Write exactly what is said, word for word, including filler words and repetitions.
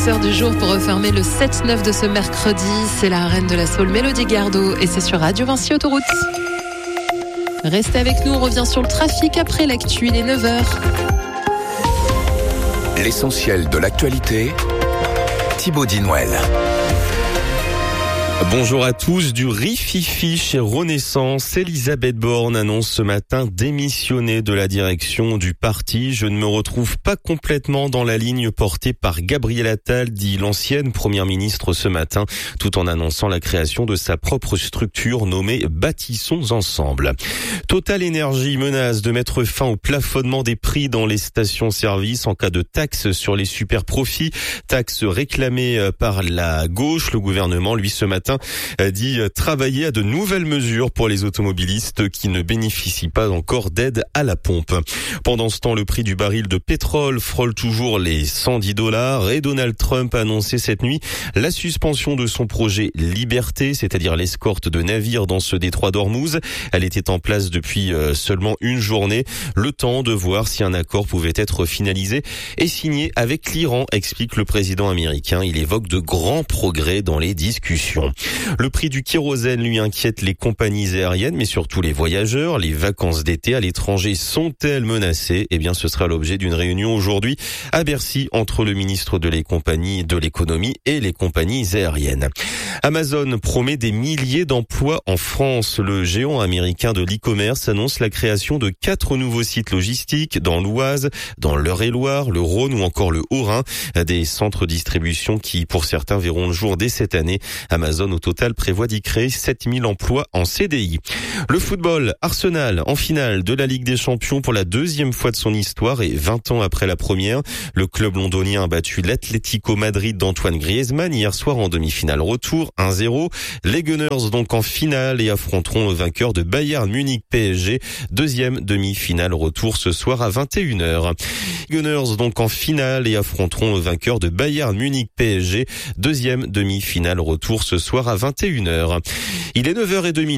classeur du jour pour refermer le sept neuf de ce mercredi. C'est la reine de la soul, Mélodie Gardot, et c'est sur Radio Vinci Autoroute. Restez avec nous, on revient sur le trafic après l'actu, il est neuf heures. L'essentiel de l'actualité, Thibaut Dinouel. Bonjour à tous. Du rififi chez Renaissance. Elisabeth Borne annonce ce matin démissionner de la direction du parti. Je ne me retrouve pas complètement dans la ligne portée par Gabriel Attal, dit l'ancienne première ministre ce matin, tout en annonçant la création de sa propre structure nommée Bâtissons Ensemble. Total Énergie menace de mettre fin au plafonnement des prix dans les stations-service en cas de taxe sur les super-profits, taxe réclamée par la gauche. Le gouvernement, lui, ce matin, a dit travailler à de nouvelles mesures pour les automobilistes qui ne bénéficient pas encore d'aide à la pompe. Pendant ce temps, le prix du baril de pétrole frôle toujours les cent dix dollars et Donald Trump a annoncé cette nuit la suspension de son projet Liberté, c'est-à-dire l'escorte de navires dans ce détroit d'Ormuz. Elle était en place depuis seulement une journée, le temps de voir si un accord pouvait être finalisé et signé avec l'Iran, explique le président américain. Il évoque de grands progrès dans les discussions. Le prix du kérosène lui inquiète les compagnies aériennes, mais surtout les voyageurs. Les vacances d'été à l'étranger sont-elles menacées? Eh bien, ce sera l'objet d'une réunion aujourd'hui à Bercy entre le ministre de les compagnies de l'économie et les compagnies aériennes. Amazon promet des milliers d'emplois en France. Le géant américain de l'e-commerce annonce la création de quatre nouveaux sites logistiques dans l'Oise, dans l'Eure-et-Loire, le Rhône ou encore le Haut-Rhin. Des centres de distribution qui, pour certains, verront le jour dès cette année. Amazon, au total, prévoit d'y créer sept mille emplois en C D I. Le football, Arsenal en finale de la Ligue des Champions pour la deuxième fois de son histoire et vingt ans après la première. Le club londonien a battu l'Atlético Madrid d'Antoine Griezmann hier soir en demi-finale retour un zéro. Les Gunners donc en finale et affronteront le vainqueur de Bayern Munich P S G. Deuxième demi-finale retour ce soir à vingt et une heures. Gunners donc en finale et affronteront le vainqueur de Bayern Munich P S G. Deuxième demi-finale retour ce soir à vingt et une heures. Il est neuf heures trente.